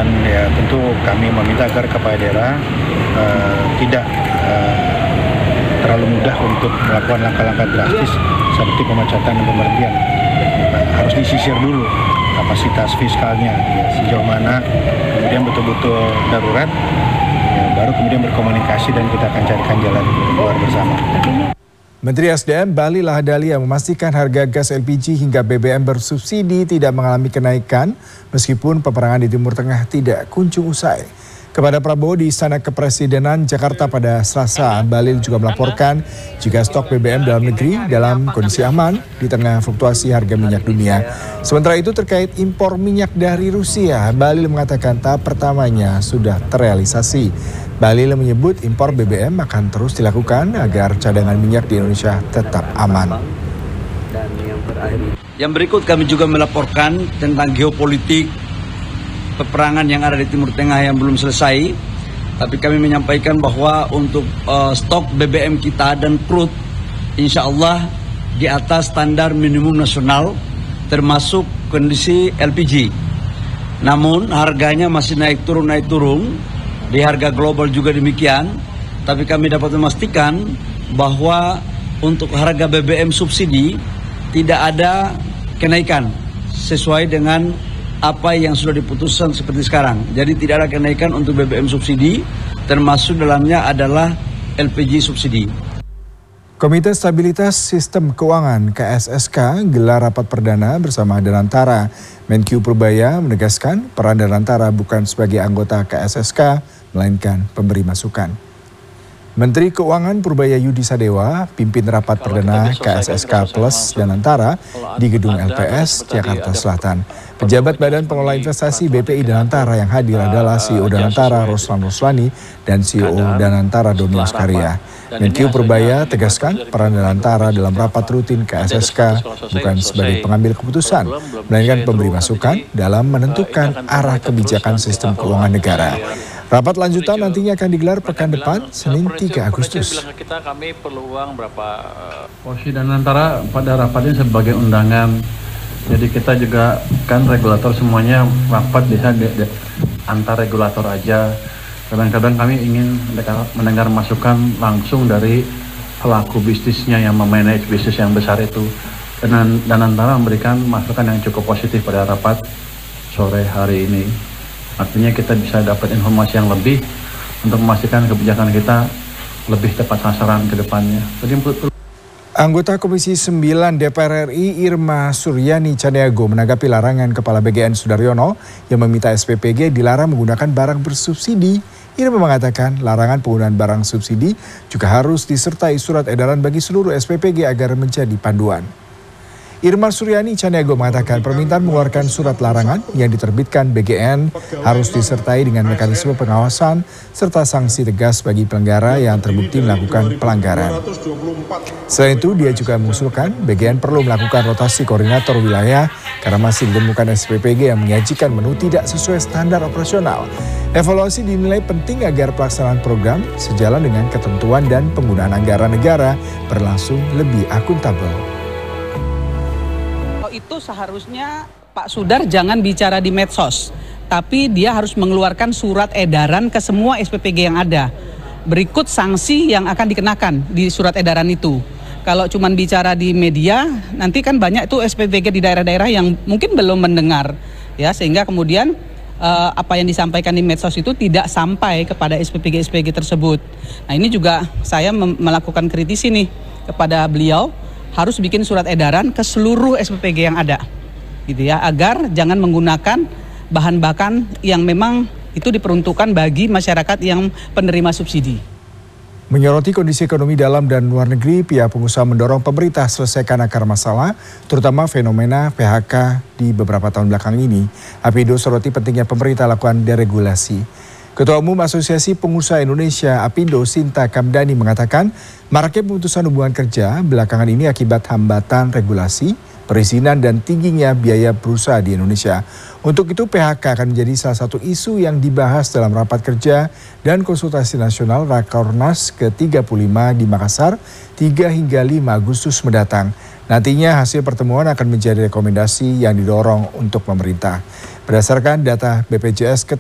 dan ya tentu kami meminta agar kepala daerah tidak terlalu mudah untuk melakukan langkah-langkah drastis seperti pemecatan dan pemberhentian. Harus disisir dulu kapasitas fiskalnya, ya, sejauh mana kemudian betul-betul darurat, ya, baru kemudian berkomunikasi dan kita akan carikan jalan keluar bersama. Menteri SDM Bahlil Lahadalia memastikan harga gas LPG hingga BBM bersubsidi tidak mengalami kenaikan meskipun peperangan di Timur Tengah tidak kunjung usai. Kepada Prabowo di Istana Kepresidenan Jakarta pada Selasa, Bahlil juga melaporkan jika stok BBM dalam negeri dalam kondisi aman di tengah fluktuasi harga minyak dunia. Sementara itu terkait impor minyak dari Rusia, Bahlil mengatakan tahap pertamanya sudah terrealisasi. Bahlil menyebut impor BBM akan terus dilakukan agar cadangan minyak di Indonesia tetap aman. Yang berikut kami juga melaporkan tentang geopolitik peperangan yang ada di Timur Tengah yang belum selesai. Tapi kami menyampaikan bahwa untuk stok BBM kita dan crude insya Allah di atas standar minimum nasional termasuk kondisi LPG. Namun harganya masih naik turun. Di harga global juga demikian, tapi kami dapat memastikan bahwa untuk harga BBM subsidi tidak ada kenaikan sesuai dengan apa yang sudah diputuskan seperti sekarang. Jadi tidak ada kenaikan untuk BBM subsidi, termasuk dalamnya adalah LPG subsidi. Komite Stabilitas Sistem Keuangan KSSK gelar rapat perdana bersama Danantara. Menkyu Purbaya menegaskan peran Danantara bukan sebagai anggota KSSK, melainkan pemberi masukan. Menteri Keuangan Purbaya Yudi Sadewa pimpin rapat perdana KSSK Plus Danantara di Gedung LPS, Jakarta Selatan. Pejabat Badan Pengelola Investasi BPI Danantara yang hadir adalah CEO Danantara Roslan Roslani dan CEO Danantara Doni Askaria. Menkyu Purbaya tegaskan peran Danantara dalam rapat rutin KSSK bukan sebagai pengambil keputusan, melainkan pemberi masukan dalam menentukan arah kebijakan sistem keuangan negara. Rapat lanjutan nantinya akan digelar pekan depan, Senin 3 Agustus. Kami perlu uang berapa? Posisi Danantara pada rapatnya sebagai undangan. Jadi kita juga kan regulator semuanya rapat bisa antar regulator aja. Kadang-kadang kami ingin mendengar masukan langsung dari pelaku bisnisnya yang memanage bisnis yang besar itu. Dan Danantara memberikan masukan yang cukup positif pada rapat sore hari ini. Artinya kita bisa dapat informasi yang lebih untuk memastikan kebijakan kita lebih tepat sasaran ke depannya. Anggota Komisi 9 DPR RI Irma Suryani Caniago menanggapi larangan Kepala BGN Sudaryono yang meminta SPPG dilarang menggunakan barang bersubsidi. Irma mengatakan larangan penggunaan barang subsidi juga harus disertai surat edaran bagi seluruh SPPG agar menjadi panduan. Irma Suryani Caniago mengatakan permintaan mengeluarkan surat larangan yang diterbitkan BGN harus disertai dengan mekanisme pengawasan serta sanksi tegas bagi penyelenggara yang terbukti melakukan pelanggaran. Selain itu, dia juga mengusulkan BGN perlu melakukan rotasi koordinator wilayah karena masih ditemukan SPPG yang menyajikan menu tidak sesuai standar operasional. Evaluasi dinilai penting agar pelaksanaan program sejalan dengan ketentuan dan penggunaan anggaran negara berlangsung lebih akuntabel. Itu seharusnya Pak Sudar jangan bicara di medsos, tapi dia harus mengeluarkan surat edaran ke semua SPPG yang ada. Berikut sanksi yang akan dikenakan di surat edaran itu. Kalau cuma bicara di media, nanti kan banyak itu SPPG di daerah-daerah yang mungkin belum mendengar, ya, sehingga kemudian apa yang disampaikan di medsos itu tidak sampai kepada SPPG tersebut. Nah, ini juga saya melakukan kritisi nih kepada beliau. Harus bikin surat edaran ke seluruh SPPG yang ada, gitu ya, agar jangan menggunakan bahan-bahan yang memang itu diperuntukkan bagi masyarakat yang penerima subsidi. Menyoroti kondisi ekonomi dalam dan luar negeri, pihak pengusaha mendorong pemerintah selesaikan akar masalah, terutama fenomena PHK di beberapa tahun belakang ini. Apindo soroti pentingnya pemerintah lakukan deregulasi. Ketua Umum Asosiasi Pengusaha Indonesia Apindo Sinta Kamdani mengatakan maraknya pemutusan hubungan kerja belakangan ini akibat hambatan regulasi, perizinan dan tingginya biaya berusaha di Indonesia. Untuk itu PHK akan menjadi salah satu isu yang dibahas dalam rapat kerja dan konsultasi nasional Rakornas ke-35 di Makassar 3 hingga 5 Agustus mendatang. Nantinya hasil pertemuan akan menjadi rekomendasi yang didorong untuk pemerintah. Berdasarkan data BPJS